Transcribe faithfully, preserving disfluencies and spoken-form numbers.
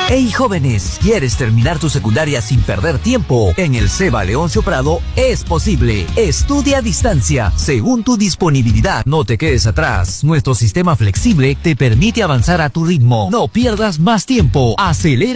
Hey jóvenes, ¿quieres terminar tu secundaria sin perder tiempo? En el SEBA Leoncio Prado es posible. Estudia a distancia, según tu disponibilidad. No te quedes atrás. Nuestro sistema flexible te permite avanzar a tu ritmo. No pierdas más tiempo. Acelera